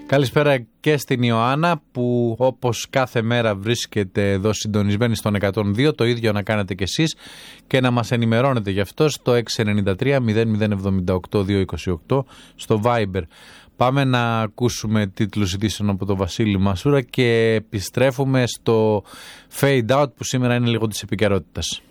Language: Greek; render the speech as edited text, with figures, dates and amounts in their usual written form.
Καλησπέρα και στην Ιωάννα που όπως κάθε μέρα βρίσκεται εδώ συντονισμένη στον 102, το ίδιο να κάνετε κι εσείς και να μας ενημερώνετε γι' αυτό στο 693 0078 228 στο Viber. Πάμε να ακούσουμε τίτλους ειδήσεων από τον Βασίλη Μασούρα και επιστρέφουμε στο Fade Out που σήμερα είναι λίγο της επικαιρότητας.